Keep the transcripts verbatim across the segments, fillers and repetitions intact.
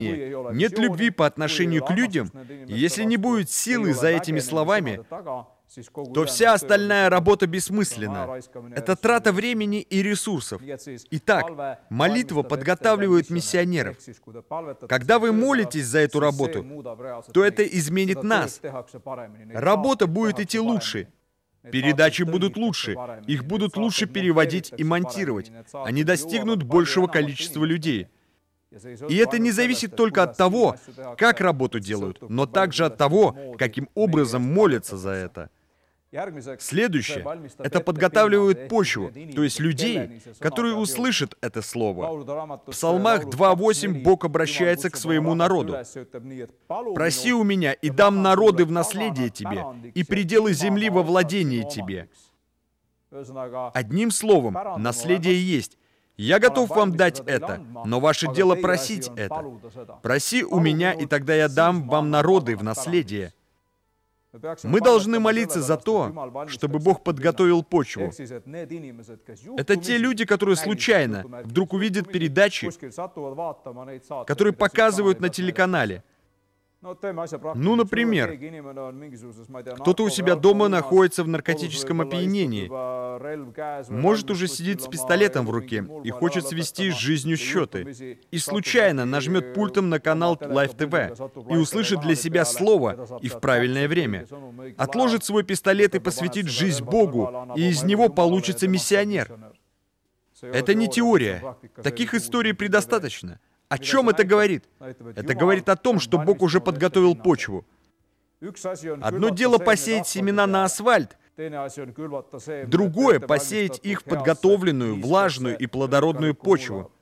нет любви по отношению к людям, и если не будет силы за этими словами, то вся остальная работа бессмысленна. Это трата времени и ресурсов. Итак, молитва подготавливает миссионеров. Когда вы молитесь за эту работу, то это изменит нас. Работа будет идти лучше. Передачи будут лучше. Их будут лучше переводить и монтировать. Они достигнут большего количества людей. И это не зависит только от того, как работу делают, но также от того, каким образом молятся за это. Следующее — это подготавливает почву, то есть людей, которые услышат это слово. В Псалмах два восемь Бог обращается к своему народу. «Проси у меня, и дам народы в наследие тебе, и пределы земли во владение тебе». Одним словом, наследие есть. Я готов вам дать это, но ваше дело просить это. Проси у меня, и тогда я дам вам народы в наследие. Мы должны молиться за то, чтобы Бог подготовил почву. Это те люди, которые случайно вдруг увидят передачи, которые показывают на телеканале. Ну, например, кто-то у себя дома находится в наркотическом опьянении, может уже сидит с пистолетом в руке и хочет свести с жизнью счеты, и случайно нажмет пультом на канал Live ти ви и услышит для себя слово и в правильное время, отложит свой пистолет и посвятит жизнь Богу, и из него получится миссионер. Это не теория. Таких историй предостаточно. О чем это говорит? Это говорит о том, что Бог уже подготовил почву. Одно дело посеять семена на асфальт, другое — посеять их в подготовленную, влажную и плодородную почву.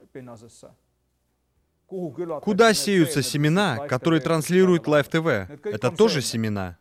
Куда сеются семена, которые транслирует Live ти ви? Это тоже семена.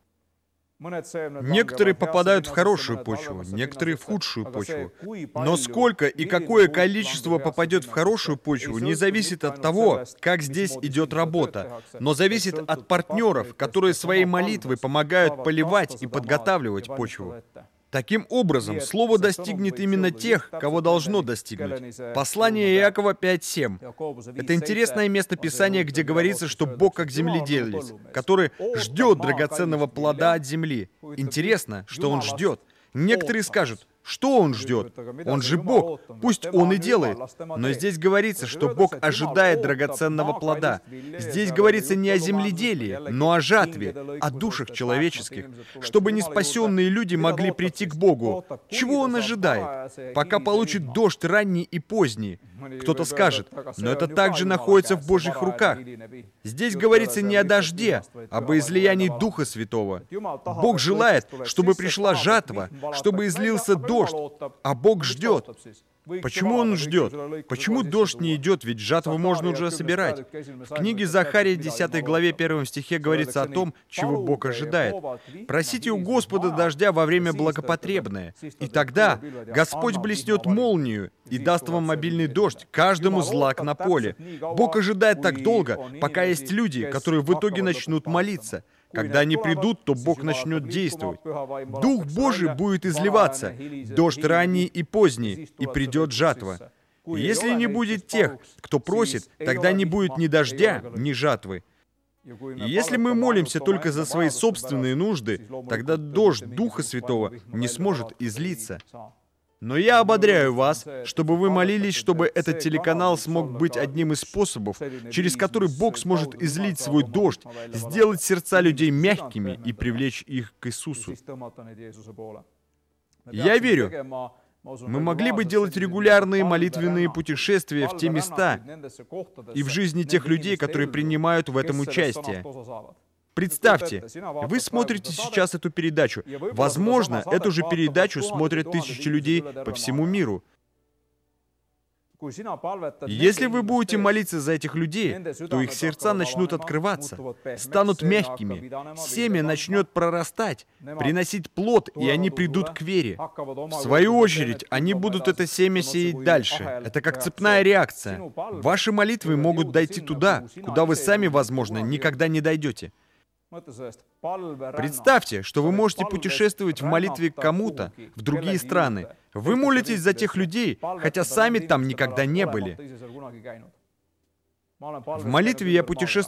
Некоторые попадают в хорошую почву, некоторые в худшую почву. Но сколько и какое количество попадет в хорошую почву, не зависит от того, как здесь идет работа, но зависит от партнеров, которые своей молитвой помогают поливать и подготавливать почву. Таким образом, Слово достигнет именно тех, кого должно достигнуть. Послание Иакова пять семь. Это интересное место Писания, где говорится, что Бог как земледелец, который ждет драгоценного плода от земли. Интересно, что Он ждет. Некоторые скажут: что Он ждет? Он же Бог, пусть Он и делает. Но здесь говорится, что Бог ожидает драгоценного плода. Здесь говорится не о земледелии, но о жатве, о душах человеческих, чтобы неспасенные люди могли прийти к Богу. Чего Он ожидает? Пока получит дождь ранний и поздний. Кто-то скажет: но это также находится в Божьих руках. Здесь говорится не о дожде, а об излиянии Духа Святого. Бог желает, чтобы пришла жатва, чтобы излился дождь, а Бог ждет. Почему Он ждет? Почему дождь не идет, ведь жатву можно уже собирать? В книге Захария, десятой главе, первом стихе говорится о том, чего Бог ожидает. «Просите у Господа дождя во время благопотребное, и тогда Господь блеснет молнию и даст вам обильный дождь, каждому злак на поле». Бог ожидает так долго, пока есть люди, которые в итоге начнут молиться. Когда они придут, то Бог начнет действовать. Дух Божий будет изливаться, дождь ранний и поздний, и придет жатва. И если не будет тех, кто просит, тогда не будет ни дождя, ни жатвы. И если мы молимся только за свои собственные нужды, тогда дождь Духа Святого не сможет излиться. Но я ободряю вас, чтобы вы молились, чтобы этот телеканал смог быть одним из способов, через который Бог сможет излить свой дождь, сделать сердца людей мягкими и привлечь их к Иисусу. Я верю, мы могли бы делать регулярные молитвенные путешествия в те места и в жизни тех людей, которые принимают в этом участие. Представьте, вы смотрите сейчас эту передачу. Возможно, эту же передачу смотрят тысячи людей по всему миру. Если вы будете молиться за этих людей, то их сердца начнут открываться, станут мягкими, семя начнет прорастать, приносить плод, и они придут к вере. В свою очередь, они будут это семя сеять дальше. Это как цепная реакция. Ваши молитвы могут дойти туда, куда вы сами, возможно, никогда не дойдете. Представьте, что вы можете путешествовать в молитве к кому-то, в другие страны. Вы молитесь за тех людей, хотя сами там никогда не были. В молитве я путешествую